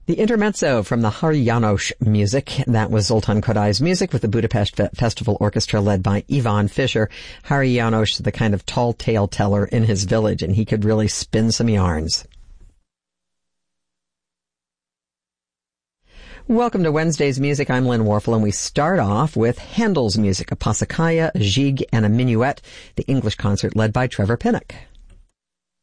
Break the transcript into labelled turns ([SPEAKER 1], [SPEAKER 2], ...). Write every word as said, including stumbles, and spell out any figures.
[SPEAKER 1] The intermezzo from the Hari János music. That was Zoltán Kodai's music with the Budapest Fe- Festival Orchestra led by Ivan Fischer. Hari János, the kind of tall tale teller in his village, and he could really spin some yarns. Welcome to Wednesday's Music. I'm Lynn Warfel, and we start off with Handel's music, a Passacaglia, a Gigue, and a Minuet, the English concert led by Trevor Pinnock.